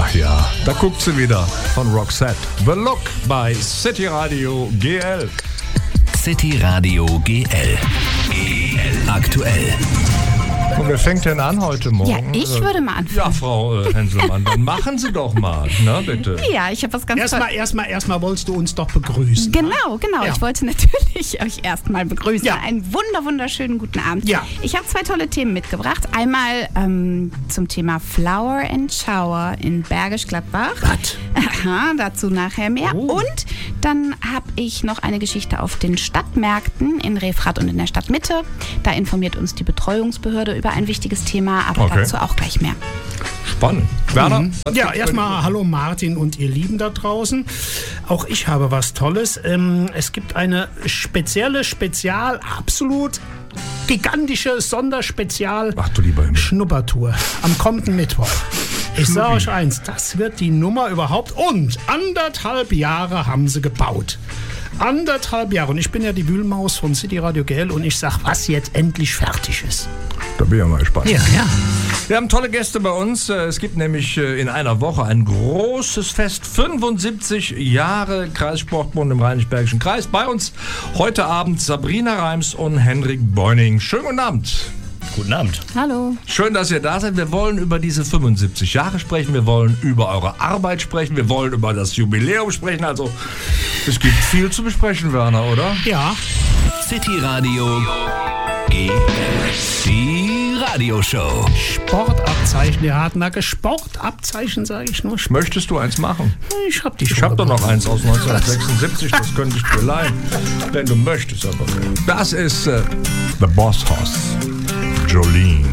Ach ja, da guckt sie wieder von Roxette. The Look bei City Radio GL. City Radio GL. Aktuell. Und wer fängt denn an heute Morgen? Ja, ich würde mal anfangen. Ja, Frau Henselmann, dann machen Sie doch mal, ne, bitte. Ja, ich habe was ganz Tolles. Erstmal wolltest du uns doch begrüßen. Genau. Ja. Ich wollte natürlich euch erstmal begrüßen. Ja. Einen wunderschönen guten Abend. Ja. Ich habe 2 tolle Themen mitgebracht. Einmal zum Thema Flower and Shower in Bergisch Gladbach. Was? Aha, dazu nachher mehr. Oh. Und dann habe ich noch eine Geschichte auf den Stadtmärkten in Refrath und in der Stadtmitte. Da informiert uns die Betreuungsbehörde über ein wichtiges Thema, aber Okay. dazu auch gleich mehr. Spannend. Werner? Ja, erstmal hallo Martin und ihr Lieben da draußen. Auch ich habe was Tolles. Es gibt eine absolut gigantische Sonderspezial Ach du lieber Himmel. Schnuppertour am kommenden Mittwoch. Ich sage euch eins, das wird die Nummer überhaupt. Und 1,5 Jahre haben sie gebaut. 1,5 Jahre. Und ich bin ja die Wühlmaus von City Radio GL und ich sag, was jetzt endlich fertig ist. Da bin ich ja mal gespannt. Ja. Wir haben tolle Gäste bei uns. Es gibt nämlich in einer Woche ein großes Fest. 75 Jahre Kreissportbund im Rheinisch-Bergischen Kreis. Bei uns heute Abend Sabrina Reims und Henrik Beuning. Schönen guten Abend. Guten Abend. Hallo. Schön, dass ihr da seid. Wir wollen über diese 75 Jahre sprechen. Wir wollen über eure Arbeit sprechen. Wir wollen über das Jubiläum sprechen. Also, es gibt viel zu besprechen, Werner, oder? Ja. City Radio GL. Die Radioshow. Sportabzeichen, der Hartnacke. Sportabzeichen, sage ich nur. Möchtest du eins machen? Ich hab die schon Ich habe doch gemacht. noch eins aus 1976. Das könnte ich dir leihen, wenn du möchtest. Aber das ist The Boss Hoss. Jolene.